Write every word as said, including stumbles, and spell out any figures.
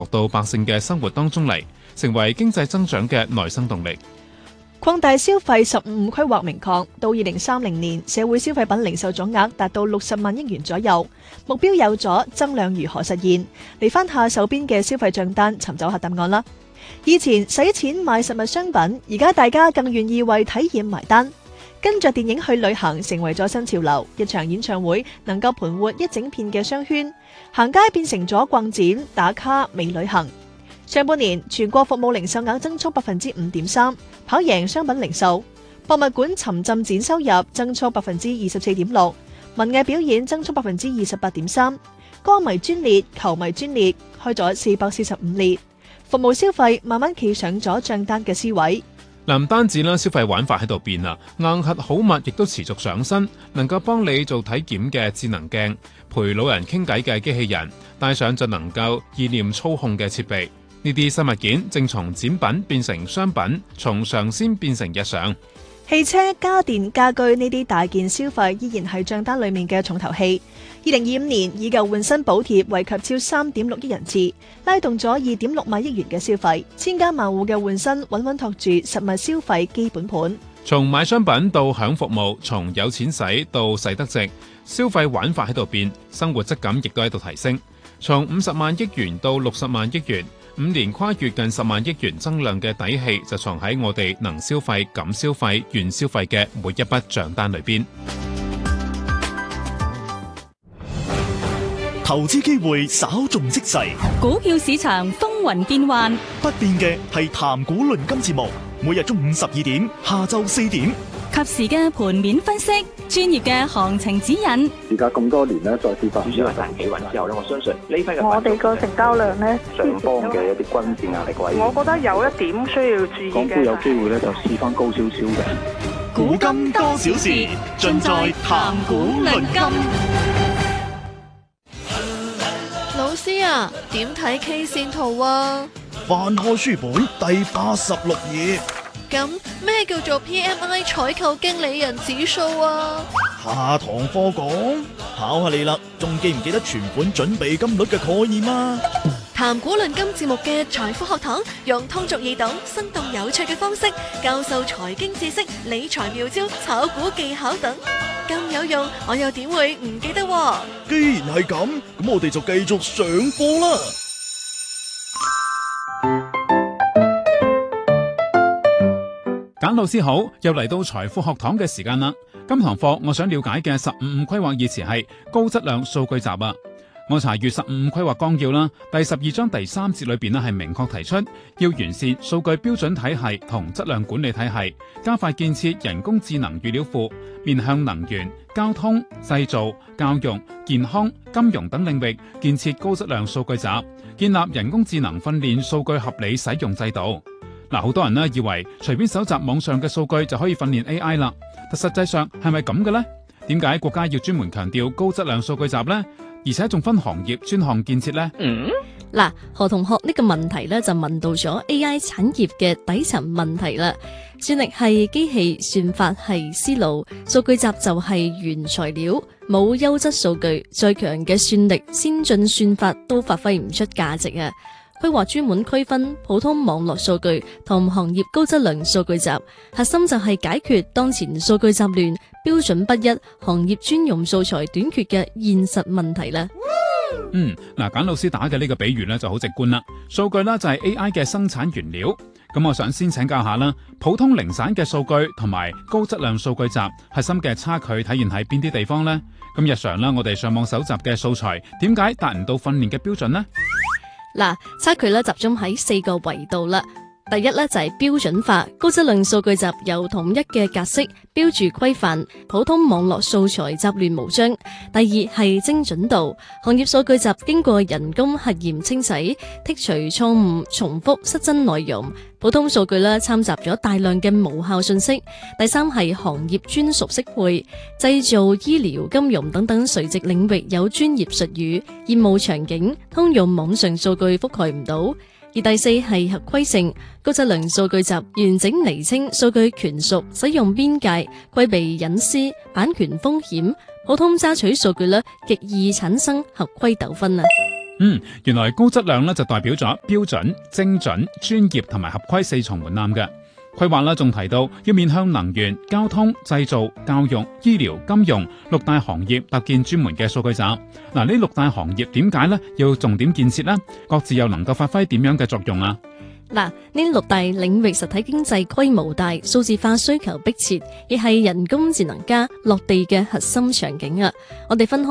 到百姓嘅生活當中嚟，成為經濟增長嘅內生動力。 擴大消費十五五規劃明確，到二零三零年社會消費品零售總額達到六十萬億元左右，目標有咗，增量如何實現？嚟翻下手邊嘅消費賬單，尋找下答案啦。以前使錢買實物商品，而家大家更願意為體驗埋單。跟着電影去旅行成為咗新潮流，一場演唱會能夠盤活一整片嘅商圈，行街變成咗逛展、打卡、微旅行。上半年全國服務零售額增速百分之五點三，跑贏商品零售。博物館沉浸展收入增速百分之二十四點六，文藝表演增速百分之二十八點三，歌迷專列、球迷專列開咗四百四十五列，服務消費慢慢企上咗賬單嘅 C 位。 嗱，唔單止啦，消費玩法喺度變啦，硬核好物亦都持續上身，能夠幫你做體檢嘅智能鏡，陪老人傾偈嘅機器人，戴上就能夠意念操控嘅設備。呢啲新物件正從展品變成商品，從嘗鮮變成日常。 汽車、家電、家居呢啲大件消費依然係賬單裏面嘅重頭戲。二零二五年以舊換新補貼惠及超三點六億人次，拉動咗二點六萬億元嘅消費，千家萬戶嘅換新穩穩托住實物消費基本盤。 從買商品到享服務，從有錢使到使得值，消費玩法喺度變，生活質感亦都喺度提升。從五十萬億元到六十萬億元，五年跨越近十萬億元增量嘅底氣就藏喺我哋能消費、敢消費、願消費嘅每一筆賬單裏邊。 投資機會稍縱即逝， 股票市場風雲變幻， 不變嘅係談股論金節目，每日中午十二點，下晝四點， 及時嘅盤面分析，專業嘅行情指引。 而家咁多年咧，再次發主要係大企穩之後咧，我相信呢批嘅我哋個成交量咧， 上方嘅一啲均線壓力位， 我覺得有一點需要注意嘅。 港股有機會咧，就試翻高少少嘅。 股金多少事，盡在談股論金。 老師啊，點睇 K 線圖啊？ 翻開書本第八十六頁。 咁咩叫做 P M I 採購經理人指數啊？ 下堂課講，考下你啦，仲記唔記得存款準備金率嘅概念啊？ 談股論金節目嘅財富學堂，用通俗易懂、生動有趣嘅方式教授財經知識、理財妙招、炒股技巧等，咁有用，我又點會唔記得啊？ 既然係咁，咁我哋就繼續上課啦。 簡老師好，又嚟到財富學堂嘅時間啦。今堂課我想了解嘅十五五規劃意詞係高質量數據集啊。我查閱十五五規劃綱要啦，第十二章第三節裏邊呢係明確提出要完善數據標準體系同質量管理體系，加快建設人工智能預料庫，面向能源、交通、製造、教育、健康、金融等領域建設高質量數據集，建立人工智能訓練數據合理使用制度。嗱，好多人呢以為隨便搜集網上嘅數據就可以訓練 A I 啦，但實際上係咪咁嘅呢？點解國家要專門強調高質量數據集呢？而且仲分行業專項建設呢？ 嗱、嗯，何同學呢個問題呢，就問到咗 A I 產業嘅底層問題啦。算力係機器，算法係思路，數據集就係原材料。冇優質數據，再強嘅算力、先進算法都發揮唔出價值啊！規劃專門區分普通網絡數據同行業高質量數據集，核心就係解決當前數據集亂、標準不一、行業專用素材短缺嘅現實問題啦。 嗯，嗱，簡老師打嘅呢個比喻呢就好直觀啦。數據呢就係 A I 嘅生產原料。咁我想先請教下啦，普通零散嘅數據同埋高質量數據集核心嘅差距體現喺邊啲地方呢？咁日常啦，我哋上網搜集嘅素材，點解達唔到訓練嘅標準呢？ 嗱，差距咧集中喺四個維度啦。第一咧就係標準化，高質量數據集有統一嘅格式、標註規範，普通網絡素材雜亂無章。第二係精準度，行業數據集經過人工核驗清洗，剔除錯誤、重複、失真內容。普通數據咧摻雜咗大量嘅無效信息。第三係行業專屬適配，製造、醫療、金融等等垂直領域有專業術語，業務場景通用網上數據覆蓋唔到。而第四係合規性，高質量數據集完整釐清數據權屬、使用邊界、規避隱私、版權風險。普通揸取數據咧極易產生合規糾紛啊！ 嗯，原來高質量咧就代表咗標準、精準、專業同埋合規四重門檻嘅規劃啦。仲提到要面向能源、交通、製造、教育、醫療、金融六大行業搭建專門嘅數據集。嗱，呢六大行業點解咧要重點建設呢？各自又能夠發揮點樣嘅作用啊？ 嗱，呢六大領域實體經濟規模大，數字化需求迫切，亦係人工智能加落地嘅核心場景啊！我哋分開